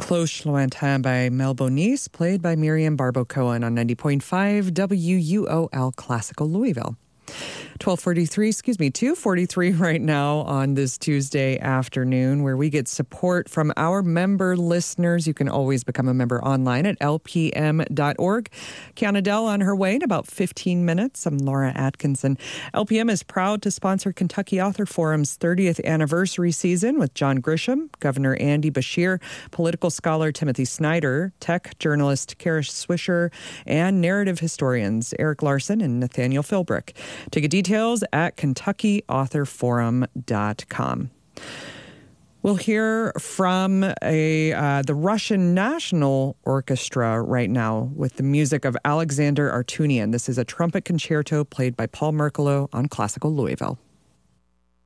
Cloche Lointain by Mel Bonis, played by Miriam Barbeau-Cohen on 90.5 WUOL Classical Louisville. 2:43 right now on this Tuesday afternoon, where we get support from our member listeners. You can always become a member online at lpm.org. Kiana Dell on her way in about 15 minutes. I'm Laura Atkinson. LPM is proud to sponsor Kentucky Author Forum's 30th anniversary season with John Grisham, Governor Andy Beshear, political scholar Timothy Snyder, tech journalist Kara Swisher, and narrative historians Eric Larson and Nathaniel Philbrick. To get details at KentuckyAuthorForum.com. We'll hear from the Russian National Orchestra right now with the music of Alexander Artunian. This is a trumpet concerto played by Paul Merkelo on Classical Louisville.